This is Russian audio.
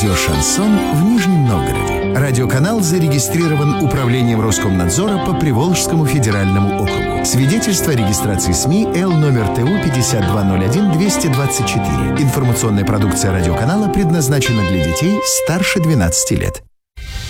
радио «Шансон» в Нижнем Новгороде. Радиоканал зарегистрирован Управлением Роскомнадзора по Приволжскому федеральному округу. Свидетельство о регистрации СМИ Л номер ТУ 5201-224. Информационная продукция радиоканала предназначена для детей старше 12 лет.